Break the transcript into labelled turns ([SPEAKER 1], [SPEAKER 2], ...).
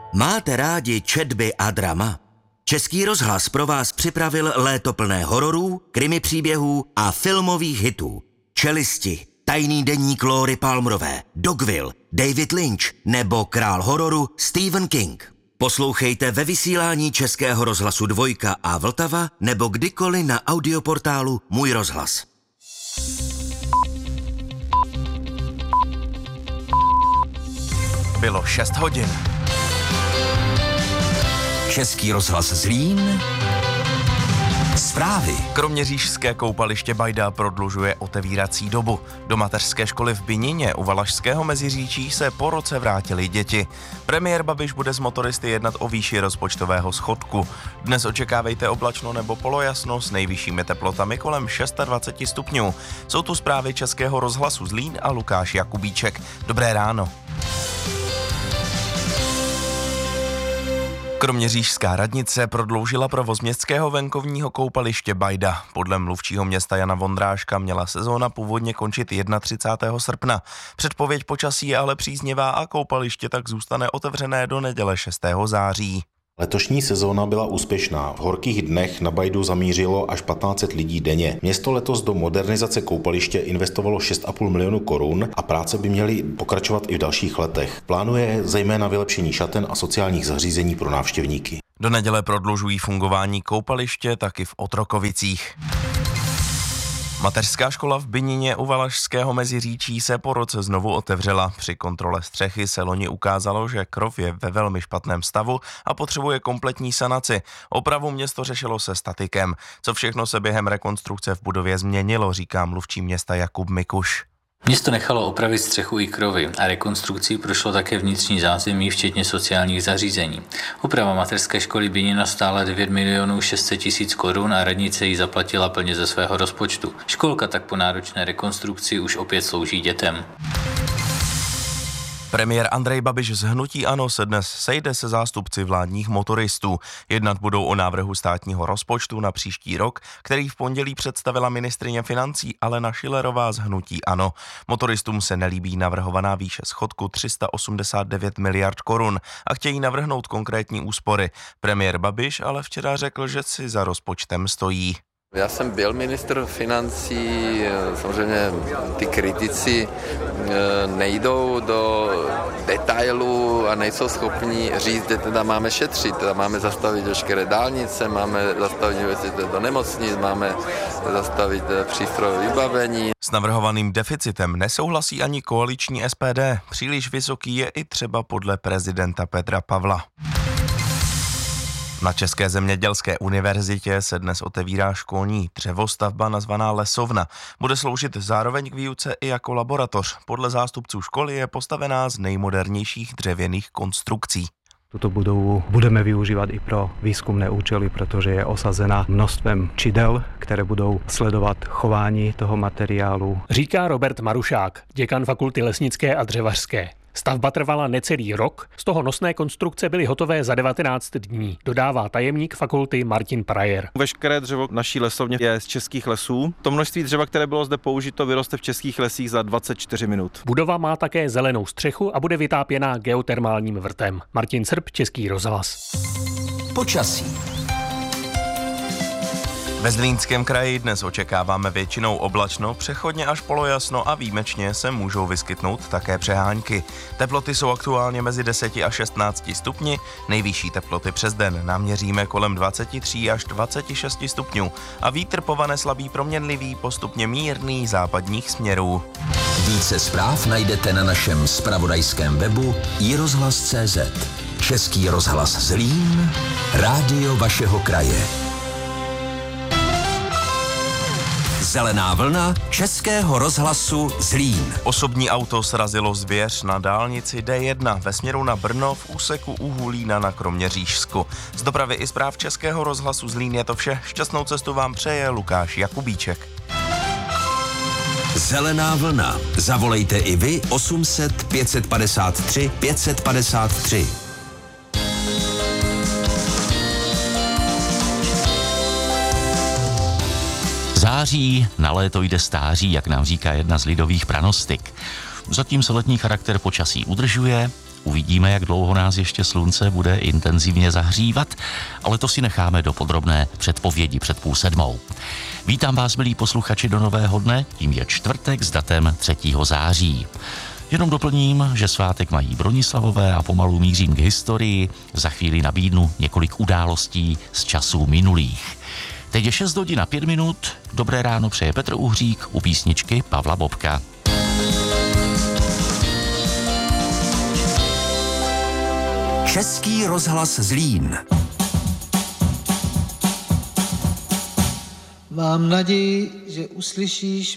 [SPEAKER 1] Máte rádi četby a drama? Český rozhlas pro vás připravil léto plné hororů, krimi příběhů a filmových hitů. Čelisti, Tajný deník Lóry Palmerové, Dogville, David Lynch nebo král hororu Stephen King. Poslouchejte ve vysílání Českého rozhlasu Dvojka a Vltava nebo kdykoliv na audioportálu Můj rozhlas.
[SPEAKER 2] Bylo 6 hodin.
[SPEAKER 1] Český rozhlas Zlín. Zprávy.
[SPEAKER 2] Kroměřížské koupaliště Bajda prodlužuje otevírací dobu. Do mateřské školy v Bynině u Valašského Meziříčí se po roce vrátily děti. Premiér Babiš bude s motoristy jednat o výši rozpočtového schodku. Dnes očekávejte oblačno nebo polojasno s nejvyššími teplotami kolem 26 stupňů. Jsou tu zprávy Českého rozhlasu Zlín a Lukáš Jakubíček. Dobré ráno. Kroměřížská radnice prodloužila provoz městského venkovního koupaliště Bajda. Podle mluvčího města Jana Vondráška měla sezóna původně končit 31. srpna. Předpověď počasí je ale příznivá a koupaliště tak zůstane otevřené do neděle 6. září.
[SPEAKER 3] Letošní sezóna byla úspěšná. V horkých dnech na Bajdu zamířilo až 1500 lidí denně. Město letos do modernizace koupaliště investovalo 6,5 milionu korun a práce by měly pokračovat i v dalších letech. Plánuje zejména vylepšení šaten a sociálních zařízení pro návštěvníky.
[SPEAKER 2] Do neděle prodlužují fungování koupaliště taky v Otrokovicích. Mateřská škola v Bynině u Valašského Meziříčí se po roce znovu otevřela. Při kontrole střechy se loni ukázalo, že krov je ve velmi špatném stavu a potřebuje kompletní sanaci. Opravu město řešilo se statikem. Co všechno se během rekonstrukce v budově změnilo, říká mluvčí města Jakub Mikuš.
[SPEAKER 4] Město nechalo opravit střechu i krovy a rekonstrukcí prošlo také vnitřní zázemí, včetně sociálních zařízení. Oprava mateřské školy Byněna stála 9 600 000 korun a radnice ji zaplatila plně ze svého rozpočtu. Školka tak po náročné rekonstrukci už opět slouží dětem.
[SPEAKER 2] Premiér Andrej Babiš z hnutí ANO se dnes sejde se zástupci vládních motoristů. Jednat budou o návrhu státního rozpočtu na příští rok, který v pondělí představila ministryně financí Alena Schillerová z hnutí ANO. Motoristům se nelíbí navrhovaná výše schodku 389 miliard korun a chtějí navrhnout konkrétní úspory. Premiér Babiš ale včera řekl, že si za rozpočtem stojí.
[SPEAKER 5] Já jsem byl ministr financí, samozřejmě ty kritici nejdou do detailů a nejsou schopni říct, že teda máme šetřit, teda máme zastavit veškeré dálnice, máme zastavit investice do nemocnic, máme zastavit přístrojové vybavení.
[SPEAKER 2] S navrhovaným deficitem nesouhlasí ani koaliční SPD. Příliš vysoký je i třeba podle prezidenta Petra Pavla. Na České zemědělské univerzitě se dnes otevírá školní dřevostavba nazvaná Lesovna. Bude sloužit zároveň k výuce i jako laboratoř. Podle zástupců školy je postavená z nejmodernějších dřevěných konstrukcí.
[SPEAKER 6] Tuto budovu budeme využívat i pro výzkumné účely, protože je osazena množstvem čidel, které budou sledovat chování toho materiálu.
[SPEAKER 7] Říká Robert Marušák, děkan fakulty lesnické a dřevařské. Stavba trvala necelý rok, z toho nosné konstrukce byly hotové za 19 dní, dodává tajemník fakulty Martin Prajer.
[SPEAKER 8] Veškeré dřevo naší lesovně je z českých lesů. To množství dřeva, které bylo zde použito, vyroste v českých lesích za 24 minut.
[SPEAKER 7] Budova má také zelenou střechu a bude vytápěná geotermálním vrtem. Martin Srb, Český rozhlas.
[SPEAKER 1] Počasí.
[SPEAKER 2] Ve Zlínském kraji dnes očekáváme většinou oblačno, přechodně až polojasno a výjimečně se můžou vyskytnout také přehánky. Teploty jsou aktuálně mezi 10 a 16 stupni, nejvyšší teploty přes den naměříme kolem 23 až 26 stupňů a vítr povane slabý proměnlivý, postupně mírný západních směrů.
[SPEAKER 1] Více zpráv najdete na našem zpravodajském webu iRozhlas.cz. Český rozhlas Zlín, rádio vašeho kraje. Zelená vlna Českého rozhlasu Zlín.
[SPEAKER 2] Osobní auto srazilo zvěř na dálnici D1 ve směru na Brno v úseku u Hulína na Kroměřížsku. Z dopravy i zpráv Českého rozhlasu Zlín je to vše. Šťastnou cestu vám přeje Lukáš Jakubíček.
[SPEAKER 1] Zelená vlna. Zavolejte i vy 800 553 553.
[SPEAKER 9] Září, na léto jde stáří, jak nám říká jedna z lidových pranostik. Zatím se letní charakter počasí udržuje Uvidíme, jak dlouho nás ještě slunce bude intenzivně zahřívat, ale to si necháme do podrobné předpovědi před 6:30. Vítám vás, milí posluchači, do nového dne, tím je čtvrtek s datem 3. září. Jenom doplním, že svátek mají Bronislavové a pomalu mířím k historii. Za chvíli nabídnu několik událostí z časů minulých. Teď je 6 hodin a 5 minut. Dobré ráno přeje Petr Uhřík u písničky Pavla Bobka.
[SPEAKER 1] Český rozhlas Zlín.
[SPEAKER 10] Mám naději, že uslyšíš